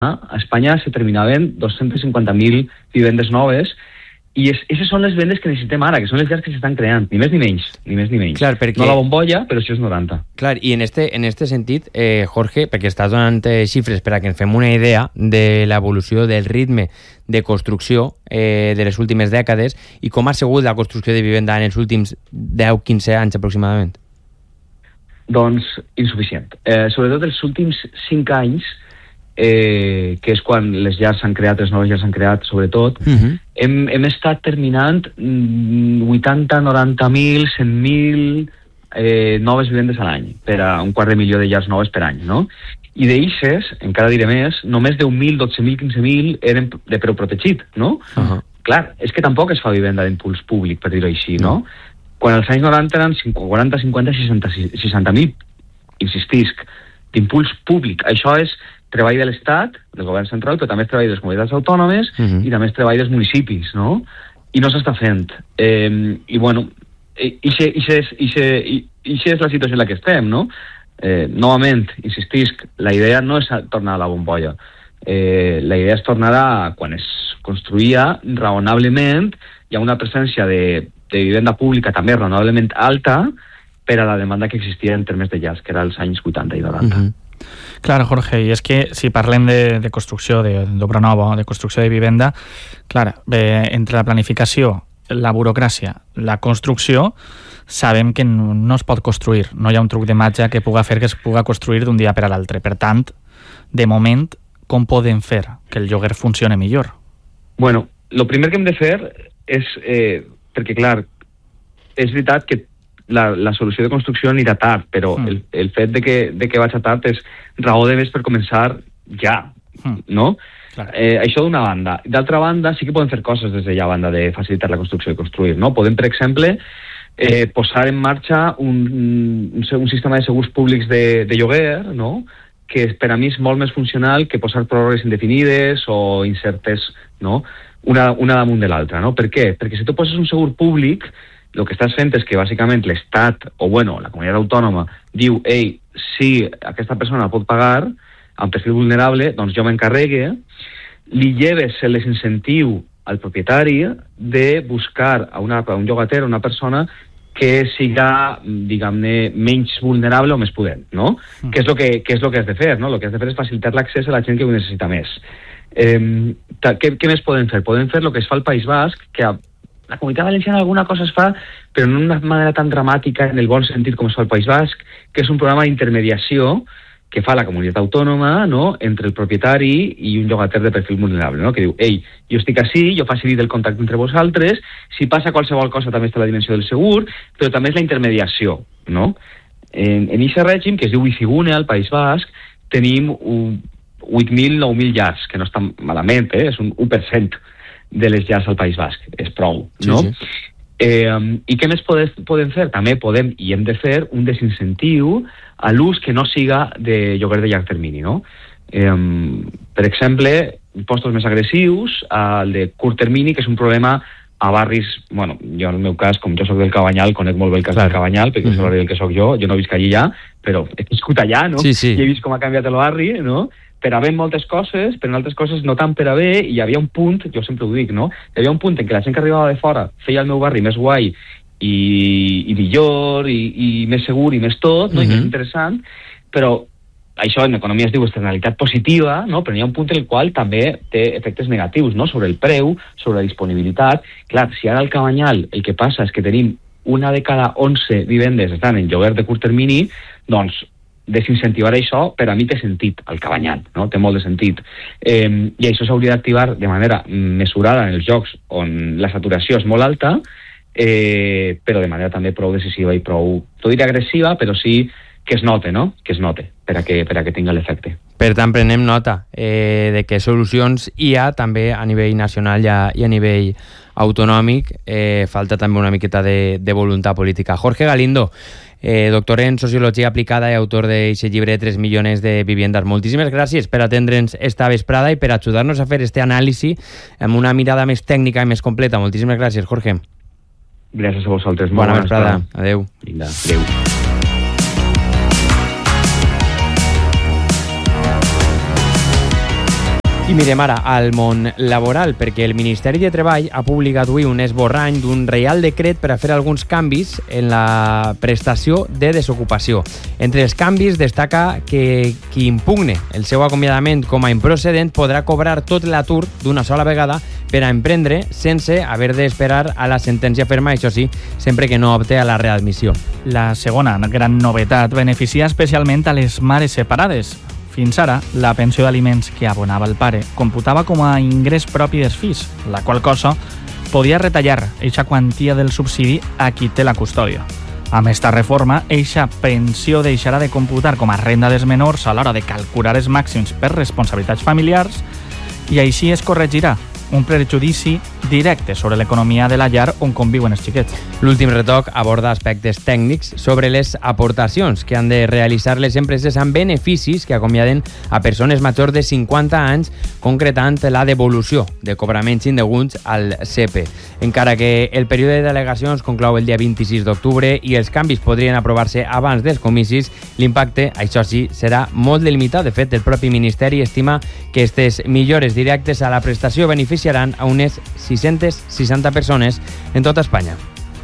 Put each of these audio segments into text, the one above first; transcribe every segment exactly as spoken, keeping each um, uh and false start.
a Espanya se terminaven dos-centes cinquanta mil vivendes noves i aquestes són les vendes que necessitem ara, que són les llars que s'estan creant, ni més ni menys, ni més ni menys. Clar, perquè... No la bombolla, però això és noranta. Clar, i en este, en este sentit, eh, Jorge, perquè estàs donant eh, xifres per a que ens fem una idea de l'evolució del ritme de construcció eh, de les últimes dècades i com ha sigut la construcció de vivenda en els últims deu a quinze anys aproximadament. Doncs insuficient. Eh, sobretot els últims cinc anys, Eh, que és quan les llars s'han creat, les noves llars s'han creat, sobretot, uh-huh. hem, hem estat terminant vuitanta, noranta mil, cent mil eh, noves vivendes a l'any, per a un quart de milió de llars noves per any, no? I d'eixes, encara diré més, només deu mil, dotze mil, quinze mil eren de preu protegit, no? Uh-huh. Clar, és que tampoc es fa vivenda d'impuls públic, per dir-ho així, no? Uh-huh. Quan als anys noranta eren quaranta, cinquanta, seixanta mil, insistisc, d'impuls públic. Això és treball de l'Estat, del govern central, però també és treball de les comunitats autònomes uh-huh. i també és treball dels municipis, no? I no s'està fent. Eh, I, bueno, ixa és la situació en la que estem, no? Eh, novament, insistisc, la idea no és tornar a la bombolla. Eh, la idea és tornar a quan es construïa raonablement, hi ha una presència de, de vivenda pública també raonablement alta per a la demanda que existia en termes de llars, que era als anys vuitanta i noranta. Uh-huh. Clar, Jorge, i és que si parlem de, de construcció, d'obra nova, de construcció de vivenda, clar, eh, entre la planificació, la burocràcia, la construcció, sabem que no, no es pot construir. No hi ha un truc de màgia que puga fer que es puga construir d'un dia per a l'altre. Per tant, de moment, com podem fer que el lloguer funcione millor? Bueno, el primer que hem de fer és, eh, perquè clar, és veritat que La, la solució de construcció anirà tard, però mm. el, el fet de que, de que vaig a tard és raó de més per començar ja, mm. no? Eh, això d'una banda. D'altra banda, sí que podem fer coses des de ja a banda de facilitar la construcció i construir, no? Podem, per exemple, eh, posar en marxa un, un, un sistema de segurs públics de, de lloguer, no? Que per a mi és molt més funcional que posar pròrrogues indefinides o incertes, no? Una, una damunt de l'altra, no? Per què? Perquè si tu poses un segur públic, el que estàs fent és que bàsicament l'Estat, o bueno, la comunitat autònoma, diu, ei, si aquesta persona pot pagar amb perfil vulnerable, doncs jo m'encarregue, li lleves el desincentiu al propietari de buscar a, una, a un llogater, a una persona que siga, diguem-ne, menys vulnerable o més pudent, no? Mm. Que és el que, que és el que has de fer, no? El que has de fer és facilitar l'accés a la gent que ho necessita més. Eh, què, què més podem fer? Podem fer el que es fa al País Basc, que a la Comunitat Valenciana alguna cosa es fa, però no d'una manera tan dramàtica en el bon sentit com es fa al País Basc, que és un programa d'intermediació que fa la comunitat autònoma, no?, entre el propietari i un llogater de perfil vulnerable, no?, que diu, ei, jo estic ací, jo facilito el contacte entre vosaltres, si passa qualsevol cosa també està la dimensió del segur, però també és la intermediació, no? En aquest règim, que es diu Bizigune al País Basc, tenim vuit mil, nou mil llars, que no estan malament, eh? És un u per cent de les llars al País Basc, és prou, no? Sí, sí. Eh, I què més podem, podem fer? També podem i hem de fer un desincentiu a l'ús que no siga de lloguer de llarg termini, no? Eh, per exemple, impostos més agressius, el de curt termini, que és un problema a barris, bueno, jo en el meu cas, com jo soc del Cabanyal, conec molt bé el cas Clar. del Cabanyal, perquè mm-hmm. és el barri del que soc jo, jo no visc allí ja, però he viscut allà, no? Sí, sí. I he vist com ha canviat el barri, no? Per a bé moltes coses, però en altres coses no tan per a bé, i hi havia un punt, jo sempre ho dic, no? Hi havia un punt en què la gent que arribava de fora feia el meu barri més guai i, i millor, i, i més segur, i més tot, no? Uh-huh. I més interessant, però això en economia es diu externalitat positiva, no? Però hi ha un punt en el qual també té efectes negatius, no? Sobre el preu, sobre la disponibilitat. Clar, si ara al Cabanyal el que passa és que tenim una de cada onze vivendes estan en lloguer de curt termini, doncs desincentivar això, per a mi té sentit al Cabanyal, no? Té molt de sentit. Eh, I això s'hauria d'activar de manera mesurada en els llocs on la saturació és molt alta, eh, però de manera també prou decisiva i prou, no diré agressiva, però sí que es note, no? Que es note, per a que, per a que tinga l'efecte. Per tant, prenem nota eh, de que solucions hi ha també a nivell nacional i a, i a nivell autonòmic. Eh, falta també una miqueta de, de voluntat política. Jorge Galindo, Eh, doctor en Sociologia Aplicada i autor d'aquest llibre tres milions de viviendas. Moltíssimes gràcies per atendre'ns esta vesprada i per ajudar-nos a fer este anàlisi amb una mirada més tècnica i més completa. Moltíssimes gràcies, Jorge. Gràcies a vosaltres. Bona vesprada. Adéu. Vinga, adéu. I mirem ara al món laboral, perquè el Ministeri de Treball ha publicat avui un esborrany d'un reial decret per a fer alguns canvis en la prestació de desocupació. Entre els canvis destaca que qui impugne el seu acomiadament com a improcedent podrà cobrar tot l'atur d'una sola vegada per a emprendre sense haver d'esperar a la sentència ferma, això sí, sempre que no opte a la readmissió. La segona gran novetat beneficia especialment a les mares separades. Fins ara, la pensió d'aliments que abonava el pare computava com a ingrés propi dels fills, la qual cosa podia retallar eixa quantia del subsidi a qui té la custòdia. Amb esta reforma, eixa pensió deixarà de computar com a renda dels menors a l'hora de calcular els màxims per responsabilitats familiars i així es corregirà un prejudici directe sobre l'economia de la llar on conviuen els xiquets. L'últim retoc aborda aspectes tècnics sobre les aportacions que han de realitzar les empreses amb beneficis que acomiaden a persones majors de cinquanta anys, concretant la devolució de cobraments indeguts al C E P. Encara que el període de delegacions conclou el dia vint-i-sis d'octubre i els canvis podrien aprovar-se abans dels comicis, l'impacte, això sí, serà molt delimitat. De fet, el propi Ministeri estima que aquestes millores directes a la prestació beneficiaran a unes sis-centes seixanta persones en tota Espanya.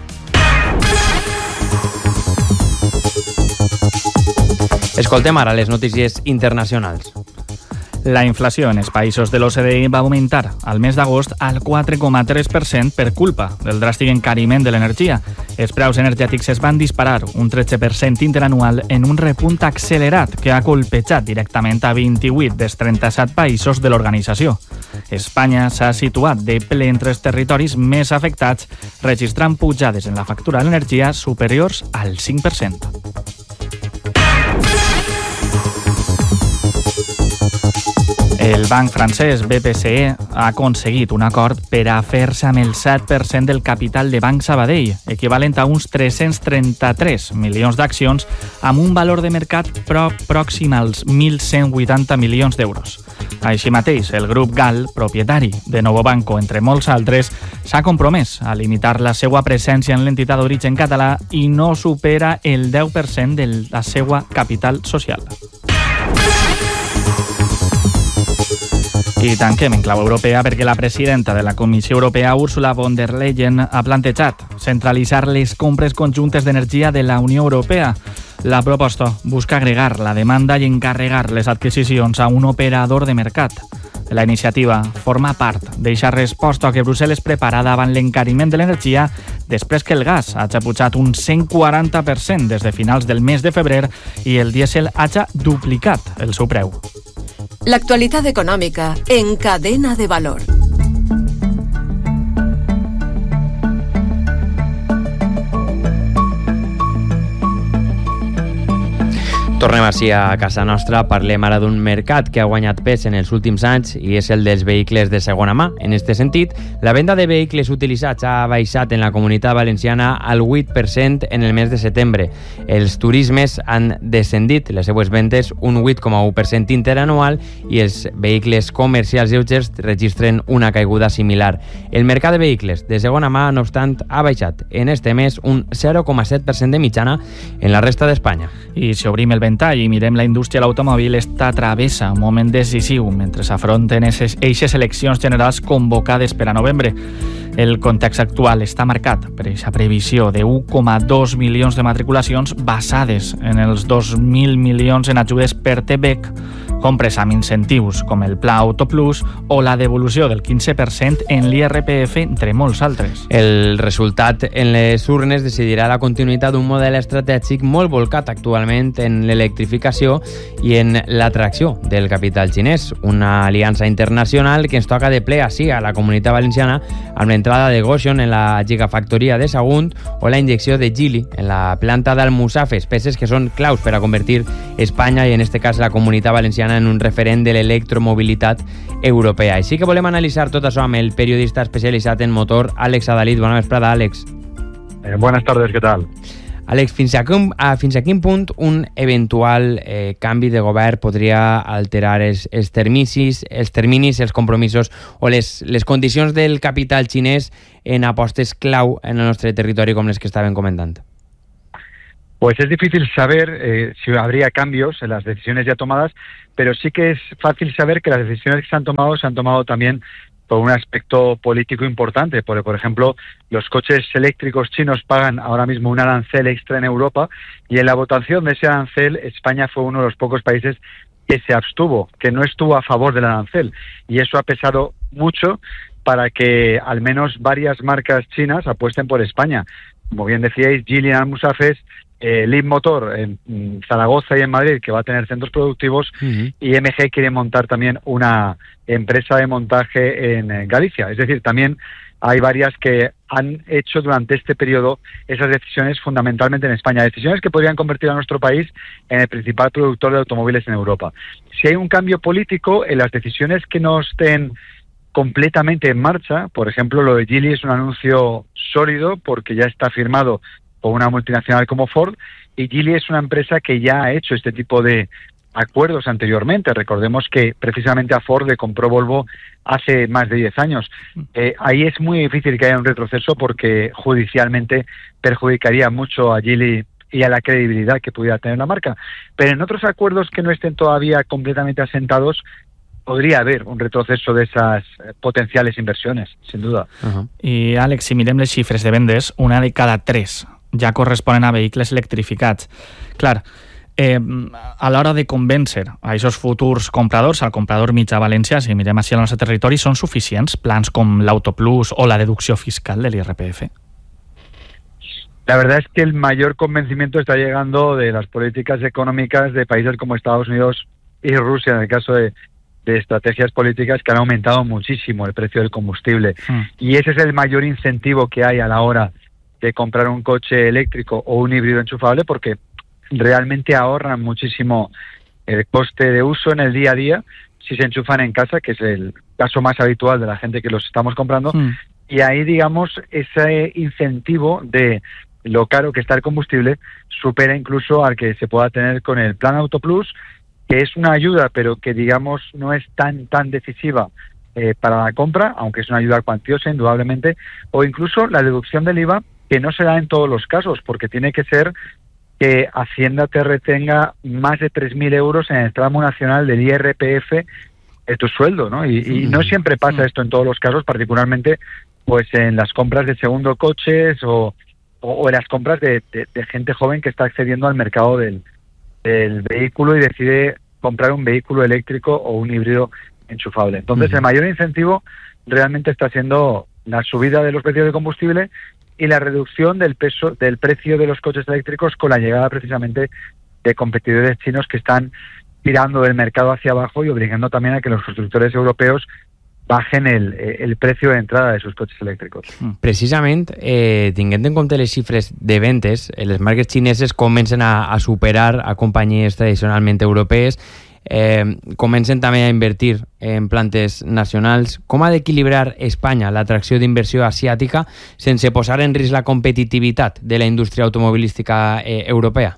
Escoltem ara les notícies internacionals. La inflació en els països de l'O C D E va augmentar al mes d'agost al quatre coma tres per cent per culpa del dràstic encariment de l'energia. Els preus energètics es van disparar un tretze per cent interanual en un repunt accelerat que ha colpejat directament a vint-i-vuit dels trenta-set països de l'organització. Espanya s'ha situat de ple entre els territoris més afectats, registrant pujades en la factura de l'energia superiors al cinc per cent. El banc francès B P C E ha aconseguit un acord per a fer-se amb el set per cent del capital de Banc Sabadell, equivalent a uns tres-cents trenta-tres milions d'accions amb un valor de mercat prop pròxim als mil cent vuitanta milions d'euros. Així mateix, el grup GAL, propietari de Novo Banco, entre molts altres, s'ha compromès a limitar la seva presència en l'entitat d'origen català i no supera el deu per cent de la seva capital social. I tanquem en clau europea perquè la presidenta de la Comissió Europea, Ursula von der Leyen, ha plantejat centralitzar les compres conjuntes d'energia de la Unió Europea. La proposta busca agregar la demanda i encarregar les adquisicions a un operador de mercat. La iniciativa forma part d'eixa resposta que Brussel·les prepara davant l'encariment de l'energia després que el gas hagi pujat un cent quaranta per cent des de finals del mes de febrer i el dièsel hagi duplicat el seu preu. L'actualitat econòmica en Cadena de Valor. Tornem així a casa nostra, parlem ara d'un mercat que ha guanyat pes en els últims anys i és el dels vehicles de segona mà. En aquest sentit, la venda de vehicles utilitzats ha baixat en la Comunitat Valenciana al vuit per cent en el mes de setembre. Els turismes han descendit les seues vendes un vuit coma u per cent interanual i els vehicles comercials lleugers registren una caiguda similar. El mercat de vehicles de segona mà, no obstant, ha baixat en este mes un zero coma set per cent de mitjana en la resta d'Espanya. I si obrim el ventall i mirem la indústria de l'automòbil, està travessa un moment decisiu mentre s'afronten eixes eleccions generals convocades per a novembre. El context actual està marcat per aquesta previsió de u coma dos milions de matriculacions basades en els dos mil milions en ajudes per T B E C, compres amb incentius com el Pla Auto Plus o la devolució del quinze per cent en l'I R P F, entre molts altres. El resultat en les urnes decidirà la continuïtat d'un model estratègic molt volcat actualment en l'electrificació i en l'atracció del capital xinès, una aliança internacional que ens toca de ple així a la Comunitat Valenciana amb l'entrada de Gotion en la gigafactoria de Sagunt o la injecció de Geely en la planta d'Almussafes, peces que són claus per a convertir Espanya i en este cas la Comunitat Valenciana en un referent de l'electromobilitat europea. Així que volem analitzar tot això amb el periodista especialitzat en motor, Àlex Adalid. Bona vesprada, Àlex. Eh, buenas tardes, ¿qué tal? Àlex, fins a, quin, a, fins a quin punt un eventual eh, canvi de govern podria alterar els, els, terminis, els terminis, els compromisos o les, les condicions del capital xinès en apostes clau en el nostre territori com les que estàvem comentant? Pues es difícil saber eh, si habría cambios en las decisiones ya tomadas, pero sí que es fácil saber que las decisiones que se han tomado se han tomado también por un aspecto político importante, porque, por ejemplo, los coches eléctricos chinos pagan ahora mismo un arancel extra en Europa, y en la votación de ese arancel España fue uno de los pocos países que se abstuvo, que no estuvo a favor del arancel, y eso ha pesado mucho para que al menos varias marcas chinas apuesten por España. Como bien decíais, Geely en Almusafes, eh, Leapmotor en mm, Zaragoza y en Madrid, que va a tener centros productivos, uh-huh. y M G quiere montar también una empresa de montaje en, en Galicia. Es decir, también hay varias que han hecho durante este periodo esas decisiones fundamentalmente en España, decisiones que podrían convertir a nuestro país en el principal productor de automóviles en Europa. Si hay un cambio político en las decisiones que no estén completamente en marcha, por ejemplo, lo de Geely es un anuncio sólido porque ya está firmado por una multinacional como Ford, y Geely es una empresa que ya ha hecho este tipo de acuerdos anteriormente. Recordemos que precisamente a Ford le compró Volvo hace más de diez años. Eh, ahí es muy difícil que haya un retroceso porque judicialmente perjudicaría mucho a Geely y a la credibilidad que pudiera tener la marca. Pero en otros acuerdos que no estén todavía completamente asentados, podria haver un retroceso d'esas potencials inversiones, sin duda. Uh-huh. I, Àlex, si mirem les xifres de vendes, una de cada tres ja corresponen a vehicles electrificats. Clar, eh, a l'hora de convèncer a aquests futurs compradors, al comprador mitjà València, si mirem així al nostre territori, són suficients plans com l'Autoplus o la deducció fiscal de l'I R P F? La verdad es que el mayor convencimiento está llegando de las políticas económicas de países como Estados Unidos y Rusia, en el caso de de estrategias políticas que han aumentado muchísimo el precio del combustible. Mm. Y ese es el mayor incentivo que hay a la hora de comprar un coche eléctrico o un híbrido enchufable, porque realmente ahorran muchísimo el coste de uso en el día a día si se enchufan en casa, que es el caso más habitual de la gente que los estamos comprando. Mm. Y ahí, digamos, ese incentivo de lo caro que está el combustible supera incluso al que se pueda tener con el Plan Autoplus, que es una ayuda, pero que, digamos, no es tan tan decisiva eh, para la compra, aunque es una ayuda cuantiosa, indudablemente, o incluso la deducción del I V A, que no se da en todos los casos, porque tiene que ser que Hacienda te retenga más de tres mil euros en el tramo nacional del I R P F de tu sueldo, ¿no? Y, y no siempre pasa esto en todos los casos, particularmente pues en las compras de segundo coches o, o, o en las compras de, de, de gente joven que está accediendo al mercado del el vehículo y decide comprar un vehículo eléctrico o un híbrido enchufable. Entonces, uh-huh. el mayor incentivo realmente está siendo la subida de los precios de combustible y la reducción del peso del precio de los coches eléctricos con la llegada precisamente de competidores chinos que están tirando del mercado hacia abajo y obligando también a que los constructores europeos bajen el, el precio de entrada de sus cotxes elèctrics. Precisament, eh, tinguent en compte les xifres de ventes, les marques xineses comencen a, a superar a companyies tradicionalment europees, eh, comencen també a invertir en plantes nacionals. Com ha d'equilibrar Espanya l'atracció d'inversió asiàtica sense posar en risc la competitivitat de la indústria automovilística eh, europea?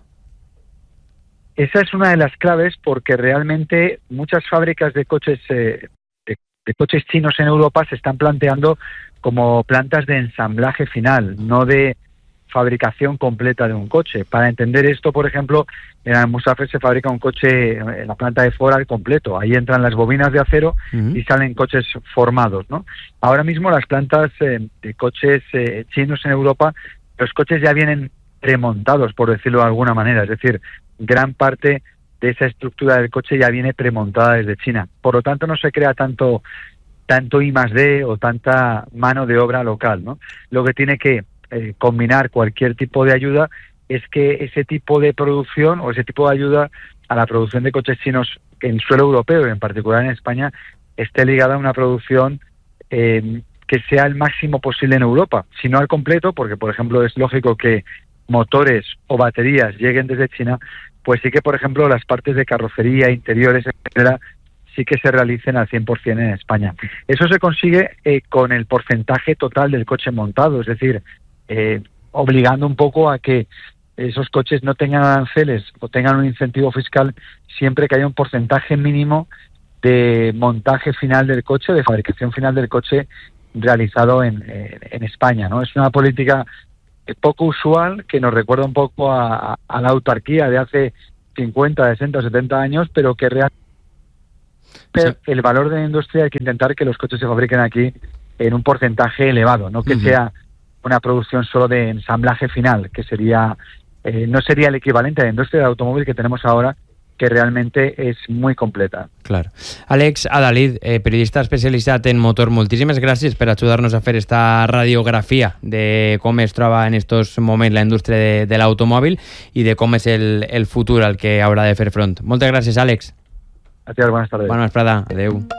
Esa es una de las claves, porque realmente muchas fábricas de coches eh, de coches chinos en Europa se están planteando como plantas de ensamblaje final, no de fabricación completa de un coche. Para entender esto, por ejemplo, en Almusafes se fabrica un coche en la planta de Ford al completo. Ahí entran las bobinas de acero uh-huh. y salen coches formados, ¿no? Ahora mismo las plantas eh, de coches eh, chinos en Europa, los coches ya vienen premontados, por decirlo de alguna manera. Es decir, gran parte de esa estructura del coche ya viene premontada desde China. Por lo tanto, no se crea tanto tanto I más D o tanta mano de obra local, ¿no? Lo que tiene que eh, combinar cualquier tipo de ayuda es que ese tipo de producción o ese tipo de ayuda a la producción de coches chinos en suelo europeo y en particular en España esté ligada a una producción eh, que sea el máximo posible en Europa, si no al completo, porque por ejemplo es lógico que motores o baterías lleguen desde China, pues sí que, por ejemplo, las partes de carrocería, interiores, etcétera, sí que se realicen al cien por ciento en España. Eso se consigue eh, con el porcentaje total del coche montado, es decir, eh, obligando un poco a que esos coches no tengan aranceles o tengan un incentivo fiscal siempre que haya un porcentaje mínimo de montaje final del coche, de fabricación final del coche realizado en, eh, en España, ¿no? Es una política poco usual, que nos recuerda un poco a, a la autarquía de hace cincuenta, sesenta o setenta años, pero que realmente sí. El valor de la industria hay que intentar que los coches se fabriquen aquí en un porcentaje elevado, no que uh-huh. sea una producción solo de ensamblaje final, que sería eh, no sería el equivalente a la industria del automóvil que tenemos ahora, que realmente és muy completa. Clar. Àlex Adalid, eh, periodista especialitzat en motor, moltíssimes gràcies per ajudar-nos a fer esta radiografia de com es troba en estos moments la indústria de, de l'automòbil i de com és el, el futur al que haurà de fer front. Moltes gràcies, Àlex. A ti, buenas tardes. Bona vesprada. Adéu.